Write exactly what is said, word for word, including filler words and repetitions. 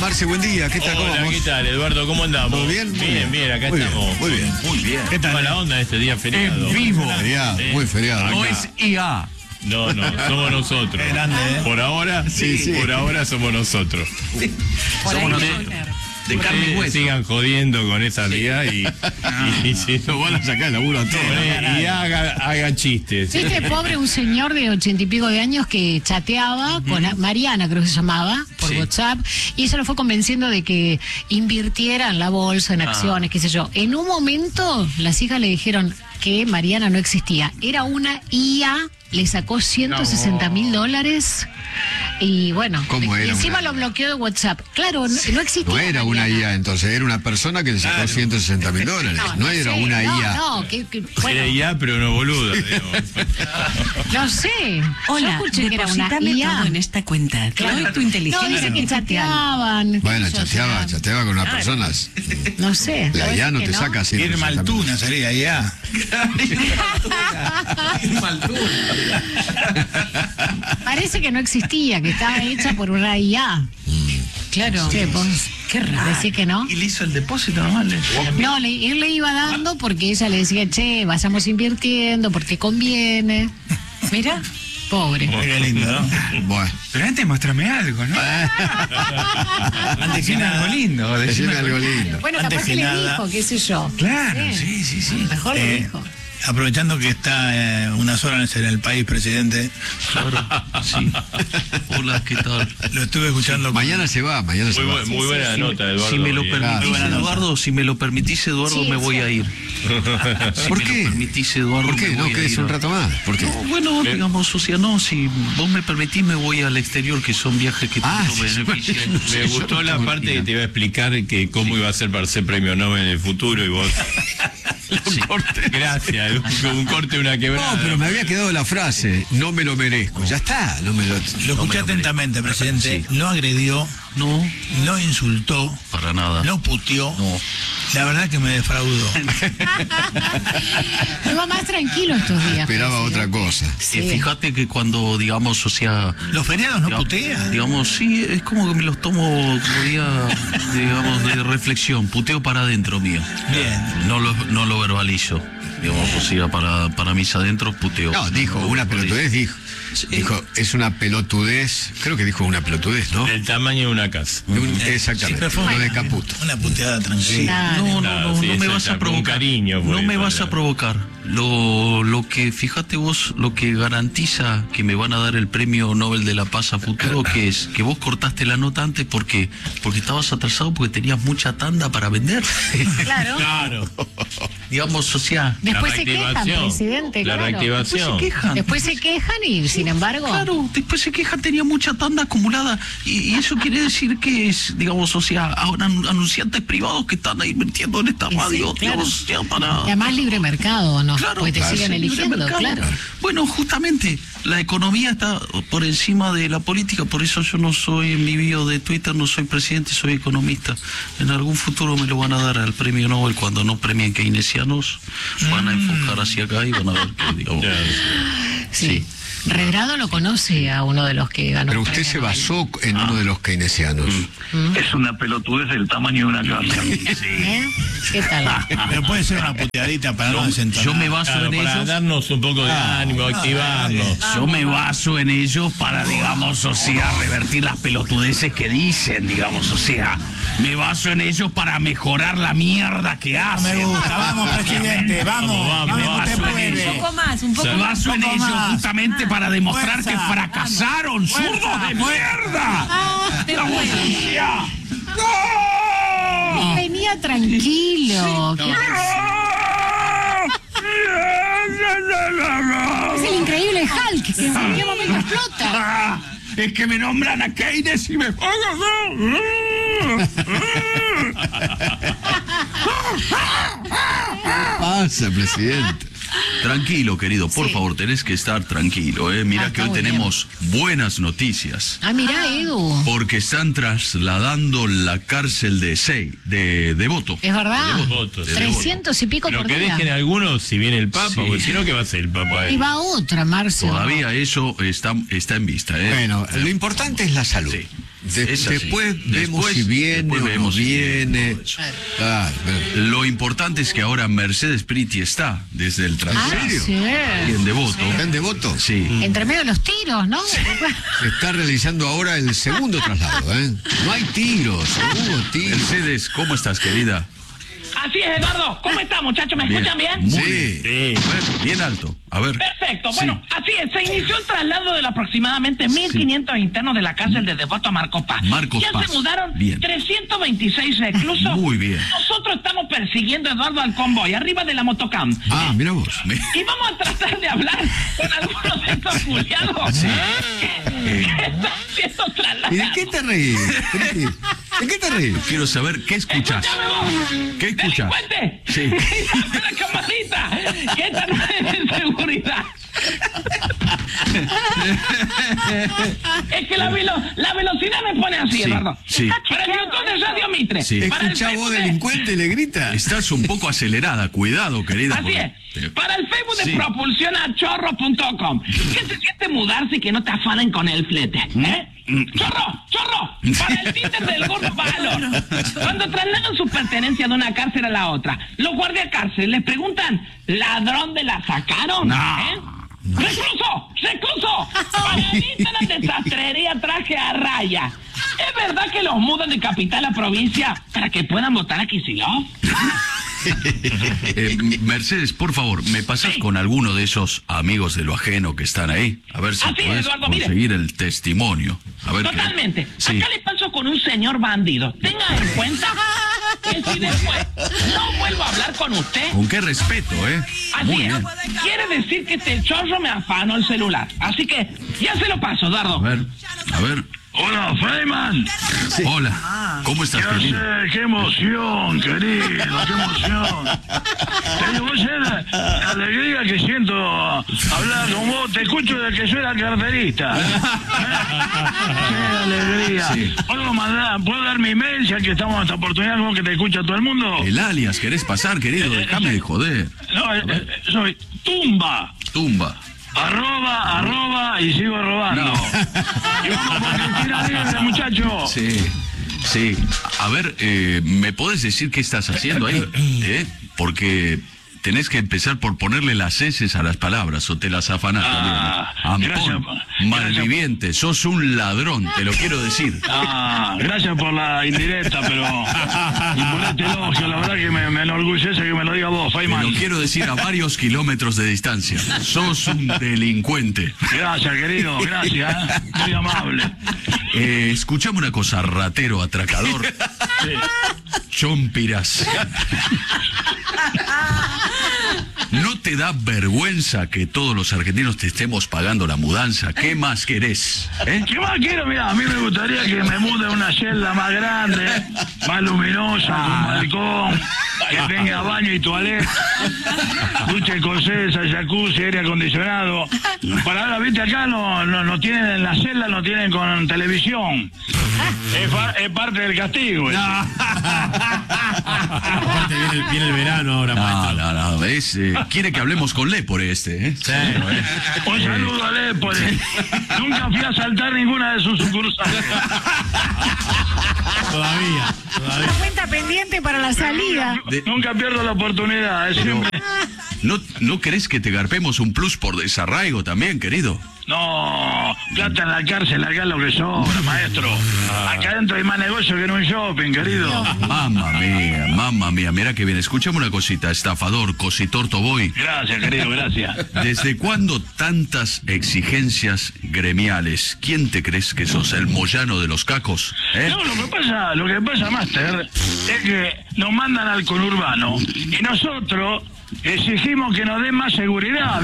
Marce, buen día, ¿qué tal? Hola, ¿Cómo vamos? ¿qué tal, Eduardo? ¿Cómo andamos? ¿Todo bien? Muy Bien, bien, bien, acá muy estamos. Bien, muy bien, muy bien. ¿Qué tal? Mala onda este día feriado. En vivo. Feriado, Eh, muy feriado. No acá. es I A. No, no, somos nosotros. Qué grande, ¿eh? Por ahora, Sí, sí. por ahora somos nosotros. Somos nosotros. De carne y Ustedes hueso. sigan jodiendo con esa día y, y, y si Lo van a sacar el laburo a todos. y haga, haga chistes. Este pobre, un señor de ochenta y pico de años que chateaba con a- Mariana, creo que se llamaba, por Sí. WhatsApp, y ella lo fue convenciendo de que invirtiera en la bolsa, en acciones, qué sé yo. En un momento, las hijas le dijeron que Mariana no existía. Era una I A, le sacó ciento sesenta mil dólares y bueno, ¿Cómo y era encima una- lo bloqueó de WhatsApp. Claro, no, no existía. No era una Mariana. I A, entonces era una persona que le sacó ciento sesenta mil dólares. No, era sé, una no, I A. No, que, que- bueno, Era ya, pero no boluda. digo. no sé. Yo Hola, escuché que era una deposítame I A. todo en esta cuenta. Te doy tu No, inteligencia dice que artificial. chateaban. Bueno, qué sé yo, chateaba, o sea, chateaba con unas personas. No sé. La I A no que te saca ciento Irma sesenta mil. Altuna sería ya. Parece que no existía, que estaba hecha por una I A. Claro. Sí, pues, Qué raro. decir que no. Y le hizo el depósito nomás. le- No, le, él le iba dando porque ella le decía, che, vayamos invirtiendo porque conviene. Mira, Pobre. Qué lindo, ¿no? Bueno, Pero antes muéstrame algo, ¿no? Antes que Decime nada. algo lindo. decime Decime algo lindo. Bueno, Antes capaz que que le nada- dijo, qué sé yo. Claro, sí, sí, sí. Mejor le Eh, dijo. Aprovechando que está eh, unas horas en el país, presidente, Claro, sí. Hola, ¿qué tal? lo estuve escuchando. con- Mañana se va, mañana se Muy, va. bu- muy buena nota, Eduardo. Si me lo Bien. permitís, Gracias. Eduardo, si me lo permitís, Eduardo, Sí, me voy sí. a ir. Si ¿Por me qué? lo permitís, Eduardo, ¿Por qué? me ¿No voy a querés ir. un rato más? ¿Por qué? No, bueno, digamos, o sea, no, si vos me permitís, me voy al exterior, que son viajes que Ah, tanto sí, benefician. Me gustó la parte que te iba a explicar que cómo iba a ser para ser premio Nobel en el futuro y vos. Sí. Gracias, un, un corte, una quebrada. No, pero me había quedado la frase, no me lo merezco. Ya está, no me lo... Lo escuché lo atentamente, presidente. Sí. No agredió, No, no insultó, para nada. no puteó. No. La verdad que me defraudó. Iba más tranquilo estos días. Esperaba presidente. otra cosa. Sí. Eh, fíjate que cuando, digamos, o sea... Los feriados no digamos, putean. digamos, sí, es como que me los tomo como día, digamos, de reflexión, puteo para adentro mío. Bien. No lo, no lo verbalizo, digamos, o sea, para, para mis adentros puteo. No, dijo, una pelotudez, dijo. Sí. Dijo, es una pelotudez, creo que dijo una pelotudez, ¿no? Del tamaño de una casa. De un- Sí, exactamente, pero fue lo una- de Caputo. Una puteada tranquila. Claro. No, no, Claro, no, sí, no me eso vas está a con provocar. cariño, no pues, me vas para- a provocar. Lo, lo que, fíjate vos, lo que garantiza que me van a dar el premio Nobel de la Paz a futuro, que es que vos cortaste la nota antes porque, porque estabas atrasado porque tenías mucha tanda para vender. Claro. Claro. Digamos, o sea, Después La se quejan, reactivación. presidente. La claro. reactivación. después se quejan. Después se quejan y, sin embargo. Claro, después se queja, tenía mucha tanda acumulada. Y, y eso quiere decir que es, digamos, o sea, ahora an- anunciantes privados que están ahí invirtiendo en esta Y sí, radio, claro. digamos, o sea, para... Y además libre mercado, ¿no? Claro, Porque te claro, siguen sí, libre eligiendo, mercado. claro. Bueno, justamente, la economía está por encima de la política, por eso yo no soy, en mi bio de Twitter, no soy presidente, soy economista. En algún futuro me lo van a dar al premio Nobel cuando no premien keynesianos, van a enfocar hacia acá y van a ver que, digamos... Claro. Sí. Redrado lo conoce a uno de los que ganó. Pero el usted premio se Nobel. basó en uno de los keynesianos. Es una pelotudez del tamaño de una casa. ¿Eh? ¿Qué tal? Pero puede ser una puteadita para no desentonar. Yo me baso Claro, en para ellos. darnos un poco de ánimo, activarnos. Yo me baso en ellos para, digamos, o sea, revertir las pelotudeces que dicen, digamos, o sea, me baso en ellos para mejorar la mierda que Me hacen. gusta, vamos, presidente, vamos. Vamos, Vamos, vamos, usted vamos. puede. un poco más, un poco Me más. baso en poco ellos más. justamente para demostrar Fuerza. que fracasaron, Fuerza. zurdos de mierda. Ah, Digamos, o sea, ¡no! Venía tranquilo. ¿Qué- Es el increíble Hulk, que en cualquier momento explota. Ah, es que me nombran a Keynes y me ¿Qué pasa, presidente? Tranquilo, querido, por Sí. favor, tenés que estar tranquilo, ¿eh? Mira Ah, que está hoy muy tenemos buenas noticias. Ah, mirá, Edu. Porque están trasladando la cárcel de Sei, de Devoto. Es verdad. De Devoto, de Trescientos y pico Pero por que día. dejen algunos si viene el Papa, Sí. porque si no, ¿qué va a hacer el Papa ahí? Y va otra, Marcio. Todavía eso está, está en vista, ¿eh? Bueno, lo importante es la salud. Sí. De- Es así. después vemos Después- si viene después o vemos no si viene. todo eso. Ah, pero- Lo importante es que ahora Mercedes Priti está desde el Ah, traslado. sí. Bien devoto. ¿Están de voto? Sí. Entre medio de los tiros, ¿no? Se está realizando ahora el segundo traslado, ¿eh? No hay tiros, no hubo tiros. Mercedes, ¿cómo estás, querida? Así es, Eduardo. ¿Cómo está, muchachos? ¿Me escuchan bien? Muy Sí. bien. A ver, bien alto. A ver. Perfecto. Sí. Bueno, así es. Se inició el traslado de los aproximadamente mil quinientos internos de la cárcel de Devoto a Marcos Paz. Marcos ya Paz. se mudaron Bien. trescientos veintiséis reclusos. Muy bien. Nosotros estamos persiguiendo a Eduardo al convoy, arriba de la motocam. Ah, mira vos. Me- Y vamos a tratar de hablar con algunos de estos culiados que, que están siendo trasladados. ¿Y de qué te reís? Priti? ¿De qué te reís? Quiero saber qué escuchás. Escúchame vos. ¿Qué escuchás? ¡Delincuente! Sí. ¡Dame la camarita! ¡Que esta no es de seguridad! Es que la, velo- la velocidad me pone así, Sí, Eduardo. sí. Para el YouTube de Radio Mitre. Sí. Para el Escuchá Facebook vos de- delincuente y le grita. Estás un poco acelerada. Cuidado, querida. Así porque es. te- Para el Facebook de Sí. propulsionachorro punto com. ¿Qué se siente mudarse y que no te afanen con el flete? ¿Eh? ¡Chorro! ¡Chorro! Para el Tinder del gordo valor. Cuando trasladan sus pertenencias de una cárcel a la otra, los guardias cárcel les preguntan, ¿ladrón de la sacaron? ¿Eh? ¡Recluso! ¡Recluso! Para el Instagram de sastrería traje a raya. ¿Es verdad que los mudan de capital a provincia para que puedan votar a Kicillof? Eh, Mercedes, por favor, ¿me pasás Sí. con alguno de esos amigos de lo ajeno que están ahí? A ver si Así es, puedes Eduardo, mire. conseguir el testimonio. A ver qué- Totalmente. Sí. Acá le paso con un señor bandido. Tenga en cuenta que si después no vuelvo a hablar con usted, Con qué respeto, ¿eh? así Muy es. bien. Quiere decir que este chorro me afanó el celular. Así que ya se lo paso, A Eduardo. ver, a ver. Hola, Feynman. Hola, ¿cómo estás, ¿Qué querido? haces? ¡Qué emoción, querido! ¡Qué emoción! Te digo, vos sabés la, la alegría que siento hablar con vos. Te escucho desde que soy la carterista. ¡Qué alegría! Sí. ¿Puedo, mandar, ¿Puedo dar mi mail ya que estamos en esta oportunidad como que te escucha todo el mundo? El alias, ¿querés pasar, querido? Déjame de joder. No, eh, eh, soy Tumba. Tumba. Arroba, arroba y sigo robando. No. Y vamos por Cristina Libre, muchacho. Sí, sí. A ver, eh, ¿me podés decir qué estás haciendo ahí? ¿Eh? Porque tenés que empezar por ponerle las heces a las palabras o te las afanás Ah, también. gracias, Ampón, gracias. malviviente, sos un ladrón, te lo quiero decir. Ah, gracias por la indirecta, pero. Y por este elogio, la verdad que me, me enorgullece que me lo diga vos, Te Feynman. lo quiero decir a varios kilómetros de distancia. Sos un delincuente. Gracias, querido, gracias, ¿eh? Muy amable. Eh, escuchame una cosa, ratero, atracador. Chompiras. ¿No te da vergüenza que todos los argentinos te estemos pagando la mudanza? ¿Qué más querés? ¿Eh? ¿Qué más quiero? Mira, a mí me gustaría que me mude a una celda más grande, más luminosa, con balcón, que tenga baño y toalete, ducha escocesa, jacuzzi, aire acondicionado. Para ahora, viste, acá no, no, no tienen en la celda, no tienen con televisión. Es, fa- es parte del castigo. eso. Aparte viene el, viene el verano ahora, No, maestro. no, no, ¿ves? Eh, quiere que hablemos con Le por este, ¿eh? Sí. Un saludo a Lépole. Nunca fui a saltar ninguna de sus sucursales. Todavía, todavía. La cuenta pendiente para la salida. De- Nunca pierdo la oportunidad. Es Pero, siempre... ¿no, ¿No querés que te garpemos un plus por desarraigo también, querido? No, plata en la cárcel, acá es lo que sobra, maestro. Acá adentro hay más negocio que en un shopping, querido. Mamma mía, mamma mía, mira que bien. Escúchame una cosita, estafador, cositor Toboy. Gracias, querido, gracias. ¿Desde cuándo tantas exigencias gremiales? ¿Quién te crees que sos, el Moyano de los cacos? ¿Eh? No, lo que pasa, lo que pasa, Master, es que nos mandan al conurbano y nosotros exigimos que nos den más seguridad.